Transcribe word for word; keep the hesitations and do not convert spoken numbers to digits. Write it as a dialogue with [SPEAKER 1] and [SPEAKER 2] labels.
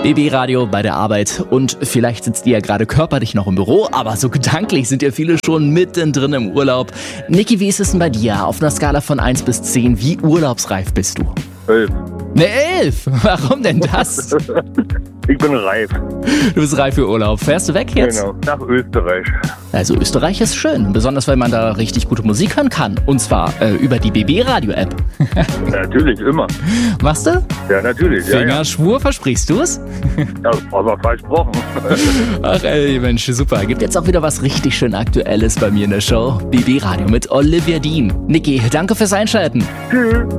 [SPEAKER 1] B B Radio bei der Arbeit und vielleicht sitzt ihr ja gerade körperlich noch im Büro, aber so gedanklich sind ja viele schon mittendrin im Urlaub. Niki, wie ist es denn bei dir? Auf einer Skala von eins bis zehn, wie urlaubsreif bist du?
[SPEAKER 2] Elf.
[SPEAKER 1] Eine Elf? Warum denn das?
[SPEAKER 2] Ich bin reif.
[SPEAKER 1] Du bist reif für Urlaub. Fährst du weg jetzt?
[SPEAKER 2] Genau, nach Österreich.
[SPEAKER 1] Also Österreich ist schön, besonders weil man da richtig gute Musik hören kann. Und zwar äh, über die B B Radio App.
[SPEAKER 2] Natürlich, immer.
[SPEAKER 1] Machst du?
[SPEAKER 2] Ja, natürlich. Ja, ja.
[SPEAKER 1] Fingerschwur, versprichst du es?
[SPEAKER 2] Ja, aber versprochen.
[SPEAKER 1] Ach ey, Mensch, super. Gibt jetzt auch wieder was richtig schön Aktuelles bei mir in der Show. B B Radio mit Olivia Dean. Niki, danke fürs Einschalten.
[SPEAKER 2] Tschüss.